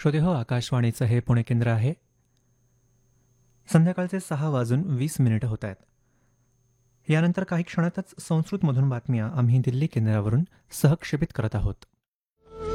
श्रोते हो, आकाशवाणीचं हे पुणे केंद्र आहे. संध्याकाळचे 6:20 होत आहेत. यानंतर काही क्षणातच संस्कृतमधून बातम्या आम्ही दिल्ली केंद्रावरून सहक्षेपित करत आहोत.